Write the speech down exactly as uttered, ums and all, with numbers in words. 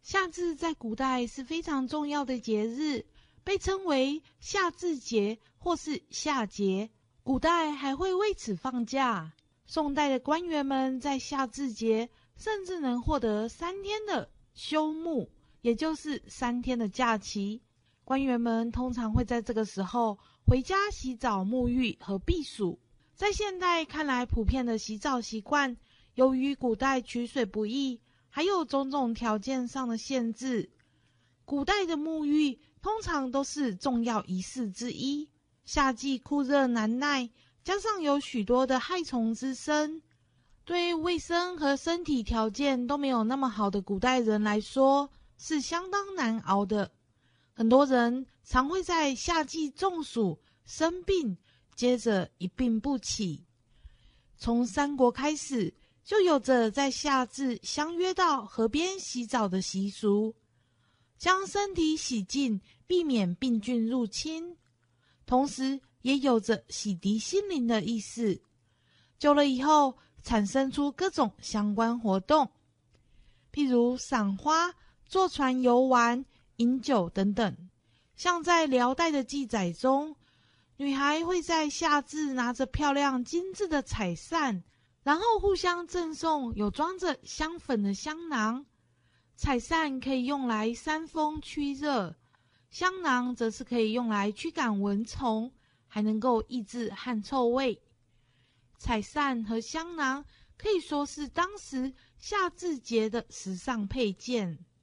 夏至在古代是非常重要的节日，被称为夏至节或是夏节。古代还会为此放假。宋代的官员们在夏至节甚至能获得三天的休沐，也就是三天的假期。官员们通常会在这个时候回家洗澡、沐浴和避暑。在现代看来普遍的洗澡习惯，由于古代取水不易，还有种种条件上的限制，古代的沐浴通常都是重要仪式之一。夏季酷热难耐，加上有许多的害虫滋生，对卫生和身体条件都没有那么好的古代人来说，是相当难熬的。很多人常会在夏季中暑、生病，接着一病不起。从三国开始，就有着在夏至相约到河边洗澡的习俗，将身体洗净，避免病菌入侵，同时也有着洗涤心灵的意思。久了以后，产生出各种相关活动，譬如赏花、坐船游玩、饮酒等等。像在辽代的记载中，女孩会在夏至拿着漂亮精致的彩扇，然后互相赠送有装着香粉的香囊。彩扇可以用来扇风驱热，香囊则是可以用来驱赶蚊虫，还能够抑制汗臭味。彩扇和香囊可以说是当时夏至节的时尚配件。